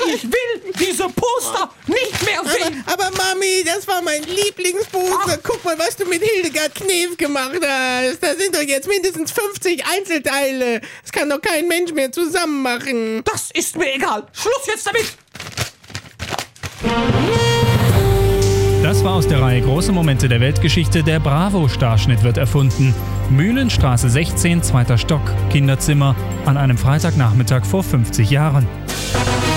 Ich will diese Poster nicht mehr sehen. Aber Mami, das war mein Lieblingsposter. Guck mal, was du mit Hildegard Knef gemacht hast. Da sind doch jetzt mindestens 50 Einzelteile. Das kann doch kein Mensch mehr zusammen machen. Das ist mir egal. Schluss jetzt damit. Das war aus der Reihe Große Momente der Weltgeschichte. Der Bravo-Starschnitt wird erfunden. Mühlenstraße 16, 2. Stock, Kinderzimmer, an einem Freitagnachmittag vor 50 Jahren.